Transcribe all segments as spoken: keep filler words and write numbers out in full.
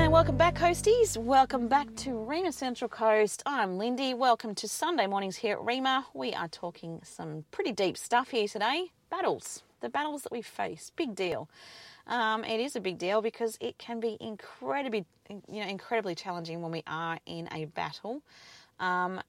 And welcome back, Coasties. Welcome back to Rhema Central Coast. I'm Lindy. Welcome to Sunday mornings here at Rhema. We are talking some pretty deep stuff here today. Battles. The battles that we face. Big deal. Um, it is a big deal because it can be incredibly, you know, incredibly challenging when we are in a battle. Um,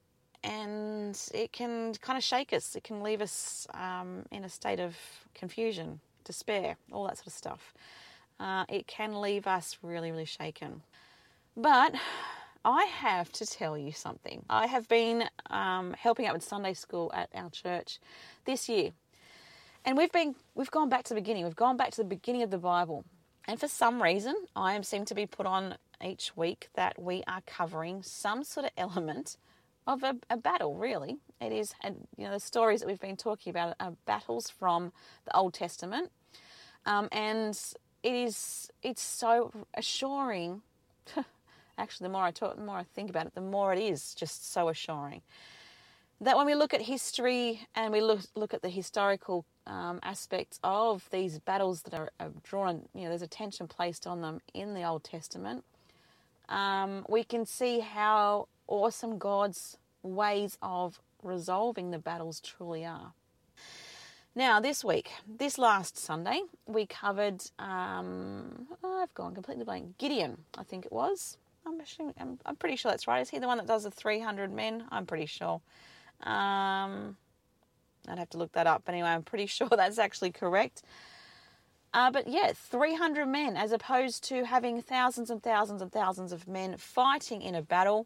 and it can kind of shake us. It can leave us um, in a state of confusion, despair, all that sort of stuff. Uh, it can leave us really, really shaken. But I have to tell you something. I have been um, helping out with Sunday school at our church this year. And we've been we've gone back to the beginning. We've gone back to the beginning of the Bible. And for some reason, I am seem to be put on each week that we are covering some sort of element of a, a battle, really. It is, and you know, the stories that we've been talking about are battles from the Old Testament. Um, and it is, it's so assuring. Actually, the more I talk, the more I think about it, the more it is just so assuring. That when we look at history and we look look at the historical um, aspects of these battles that are, are drawn, you know, there's attention placed on them in the Old Testament, um, we can see how awesome God's ways of resolving the battles truly are. Now, this week, this last Sunday, we covered, um, oh, I've gone completely blank, Gideon, I think it was. I'm, assuming, I'm, I'm pretty sure that's right. Is he the one that does the three hundred men? I'm pretty sure. Um, I'd have to look that up. But anyway, I'm pretty sure that's actually correct. Uh, but yeah, three hundred men as opposed to having thousands and thousands and thousands of men fighting in a battle.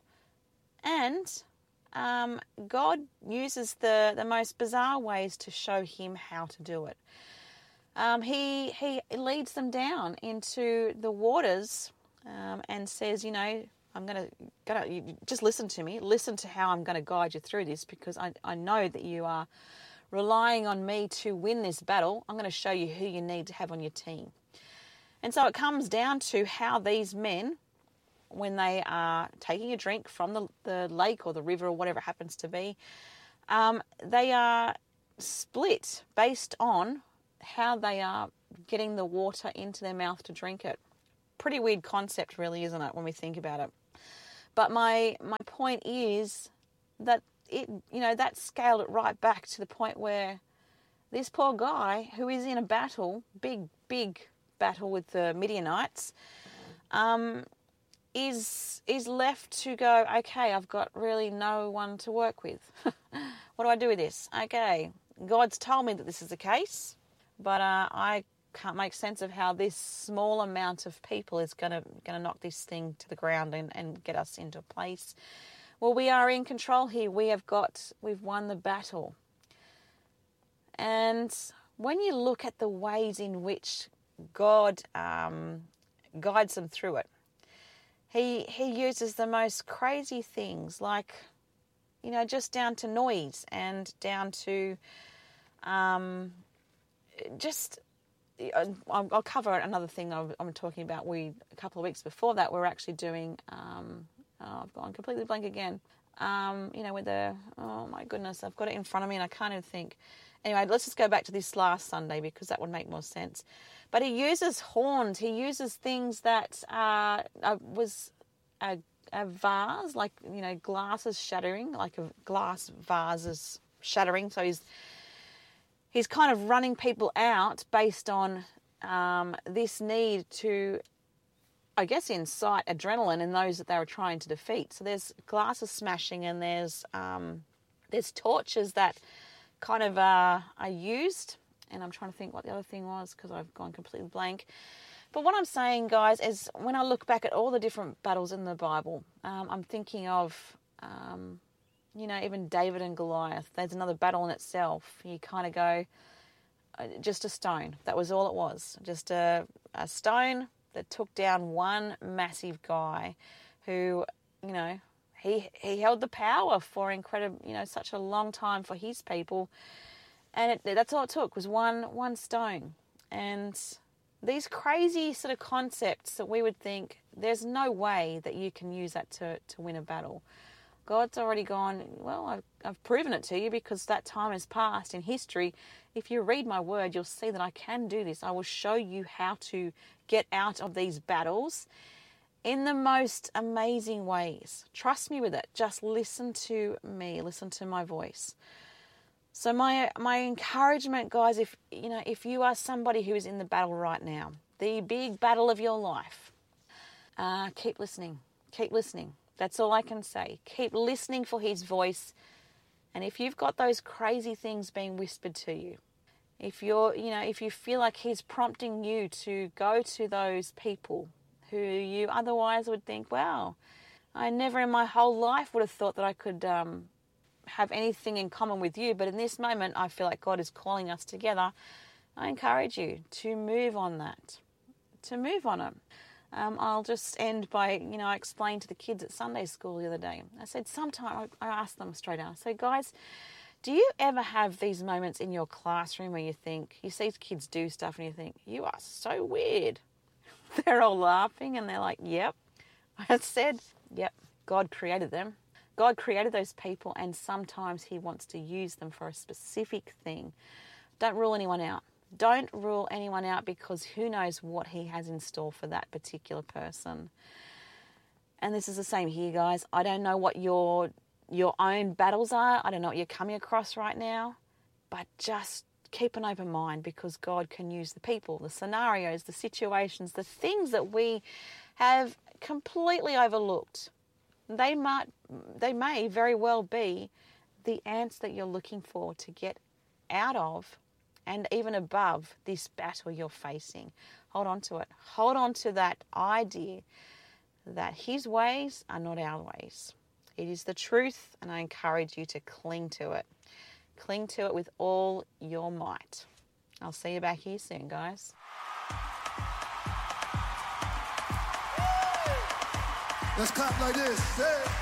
And um, God uses the, the most bizarre ways to show him how to do it. Um, he, he leads them down into the waters um, and says, you know, I'm going to, gonna, you just listen to me. Listen to how I'm going to guide you through this because I, I know that you are relying on me to win this battle. I'm going to show you who you need to have on your team. And so it comes down to how these men, when they are taking a drink from the, the lake or the river or whatever it happens to be, um, they are split based on how they are getting the water into their mouth to drink it. Pretty weird concept, really, isn't it, when we think about it? But my my point is that it, you know, that scaled it right back to the point where this poor guy who is in a battle, big, big battle with the Midianites, um, is is left to go, okay, I've got really no one to work with. What do I do with this? Okay, God's told me that this is the case, but uh, I can't make sense of how this small amount of people is going to going to knock this thing to the ground and, and get us into a place. Well, we are in control here. We have got, we've won the battle. And when you look at the ways in which God um, guides them through it, He he uses the most crazy things, like, you know, just down to noise and down to um, just, I'll, I'll cover another thing I'm, I'm talking about. We, a couple of weeks before that, we we're actually doing, um, oh, I've gone completely blank again. Um, you know, with the, oh my goodness, I've got it in front of me and I can't even think. Anyway, let's just go back to this last Sunday because that would make more sense. But he uses horns. He uses things that uh, uh, was a, a vase, like, you know, glasses shattering, like a glass vases shattering. So he's he's kind of running people out based on um, this need to, I guess, incite adrenaline in those that they were trying to defeat. So there's glasses smashing and there's um, there's torches that kind of uh, are used. And I'm trying to think what the other thing was because I've gone completely blank. But what I'm saying, guys, is when I look back at all the different battles in the Bible, um, I'm thinking of, um, you know, even David and Goliath. There's another battle in itself. You kind of go, uh, just a stone. That was all it was. Just a, a stone that took down one massive guy who, you know, he he held the power for incredible, you know, such a long time for his people. And it, that's all it took was one one stone. And these crazy sort of concepts that we would think, there's no way that you can use that to, to win a battle. God's already gone, well, I've, I've proven it to you because that time has passed in history. If you read my word, you'll see that I can do this. I will show you how to get out of these battles in the most amazing ways. Trust me with it. Just listen to me. Listen to my voice. So my my encouragement, guys, if you know, if you are somebody who is in the battle right now, the big battle of your life, uh, keep listening. Keep listening. That's all I can say. Keep listening for his voice. And if you've got those crazy things being whispered to you, if you're, you know, if you feel like he's prompting you to go to those people who you otherwise would think, wow, I never in my whole life would have thought that I could um, have anything in common with you. But in this moment, I feel like God is calling us together. I encourage you to move on that, to move on it. Um, I'll just end by, you know, I explained to the kids at Sunday school the other day. I said, sometime, I asked them straight out, I said, guys, do you ever have these moments in your classroom where you think, you see kids do stuff and you think, you are so weird? They're all laughing and they're like, yep. I said, yep, God created them. God created those people, and sometimes he wants to use them for a specific thing. Don't rule anyone out. Don't rule anyone out, because who knows what he has in store for that particular person. And this is the same here, guys. I don't know what your your own battles are. I don't know what you're coming across right now. But just keep an open mind, because God can use the people, the scenarios, the situations, the things that we have completely overlooked. They might, they may very well be the answer that you're looking for to get out of and even above this battle you're facing. Hold on to it. Hold on to that idea that his ways are not our ways. It is the truth, and I encourage you to cling to it. Cling to it with all your might. I'll see you back here soon, guys. Let's clap like this. Hey.